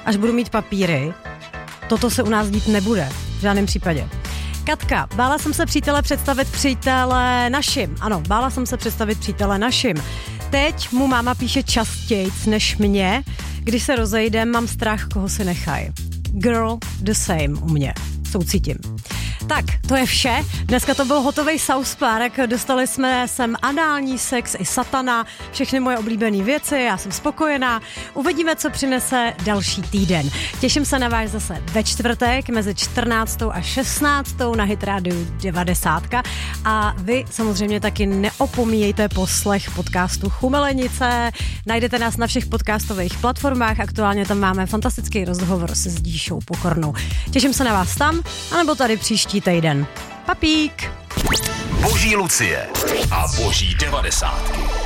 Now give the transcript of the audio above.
až budu mít papíry, toto se u nás dít nebude. V žádném případě. Katka, bála jsem se představit přítele našim. Ano, bála jsem se představit přítele našim. Teď mu máma píše častějc než mě. Když se rozejdem, mám strach, koho si nechaj. Girl, the same u mě. Soucítím. Tak, to je vše. Dneska to byl hotový South Park. Dostali jsme sem anální sex i satana, všechny moje oblíbené věci, já jsem spokojená. Uvidíme, co přinese další týden. Těším se na vás zase ve čtvrtek mezi 14. a 16. na Hit Radio 90. A vy samozřejmě taky neopomíjejte poslech podcastu Chumelenice. Najdete nás na všech podcastových platformách. Aktuálně tam máme fantastický rozhovor se Zdíšou Pokornou. Těším se na vás tam, anebo tady příští týden. Papík! Boží Lucie a Boží 90.